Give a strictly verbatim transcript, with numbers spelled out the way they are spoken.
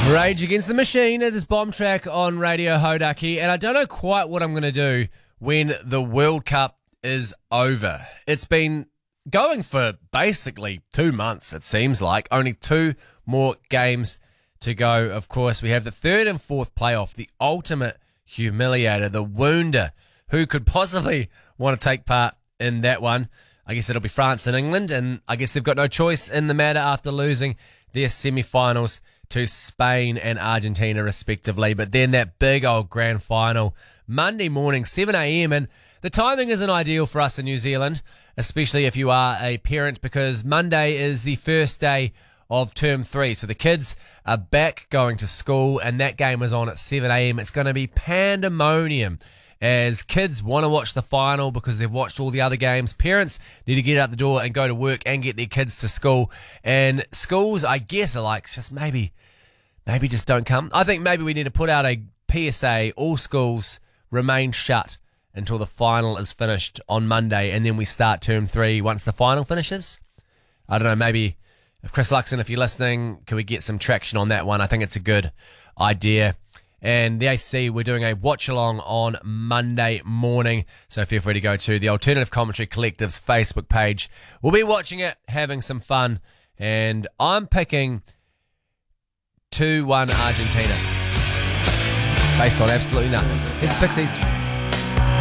Rage Against the Machine. It is Bomb Track on Radio Hodaki, and I don't know quite what I'm going to do when the World Cup is over. It's been going for basically two months, it seems like. Only two more games to go. Of course, we have the third and fourth playoff, the ultimate humiliator, the wounder. Who could possibly want to take part in that one? I guess it'll be France and England, and I guess they've got no choice in the matter after losing their semi-finals to Spain and Argentina respectively. But then that big old grand final Monday morning, seven a.m. and the timing isn't ideal for us in New Zealand, especially if you are a parent, because Monday is the first day of term three. So the kids are back going to school, and that game is on at seven a.m. It's going to be pandemonium as kids want to watch the final because they've watched all the other games. Parents need to get out the door and go to work and get their kids to school. And schools, I guess, are like, just maybe, maybe just don't come. I think maybe we need to put out a P S A, all schools remain shut until the final is finished on Monday, and then we start term three once the final finishes. I don't know, maybe, if Chris Luxon, if you're listening, can we get some traction on that one? I think it's a good idea. And the A C, we're doing a watch-along on Monday morning, so feel free to go to the Alternative Commentary Collective's Facebook page. We'll be watching it, having some fun, and I'm picking two one Argentina, based on absolutely nothing. Here's the Pixies.